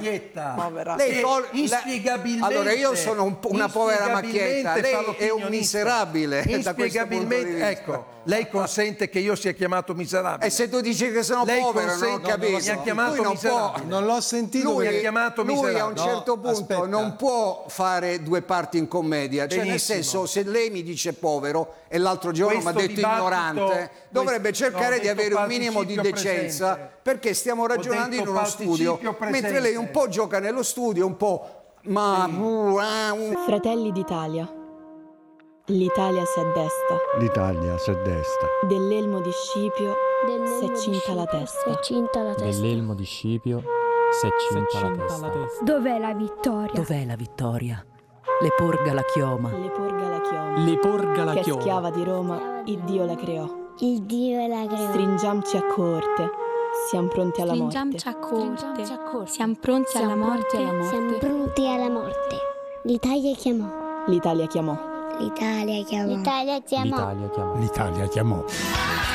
macchietta. Povera. Inspiegabilmente. Allora io sono una povera macchietta, lei è un miserabile da questo punto di vista. Ecco, lei consente che io sia chiamato miserabile? E se tu dici che sono povero, non ho capito. Mi ha chiamato miserabile. Non l'ho sentito. Mi ha chiamato miserabile. Lui a un certo punto non può fare due parti in commedia. Cioè, nel senso, se lei mi dice povero e l'altro giorno mi ha detto ignorante, dovrebbe cercare di avere un minimo di decenza, perché stiamo ragionando in uno studio, mentre lei un po' gioca nello studio, un po'... Fratelli d'Italia. L'Italia s'è desta. L'Italia s'è desta. Dell'elmo di Scipio s'è cinta la testa. Dell'elmo di Scipio s'è cinta la testa. Dov'è la vittoria? Dov'è la vittoria? Le porga la chioma. Le porga la chioma. Le porga la Che chioma. schiava di Roma, il Dio la creò. Il Dio la creò. Stringiamci a corte, siamo pronti alla morte. Stringiamci a corte, siamo pronti alla morte. Siamo pronti alla morte. L'Italia chiamò. L'Italia chiamò. L'Italia chiamò. L'Italia chiamò. L'Italia chiamò. L'Italia chiamò.